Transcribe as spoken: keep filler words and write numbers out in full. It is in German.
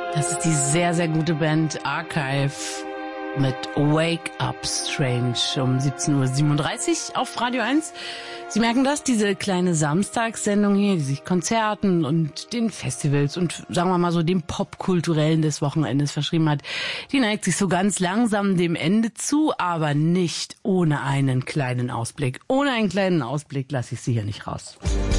Das ist die sehr, sehr gute Band Archive mit Wake Up Strange um siebzehn Uhr siebenunddreißig auf Radio eins. Sie merken das, diese kleine Samstagssendung hier, die sich Konzerten und den Festivals und sagen wir mal so dem Popkulturellen des Wochenendes verschrieben hat, die neigt sich so ganz langsam dem Ende zu, aber nicht ohne einen kleinen Ausblick. Ohne einen kleinen Ausblick lasse ich Sie hier nicht raus.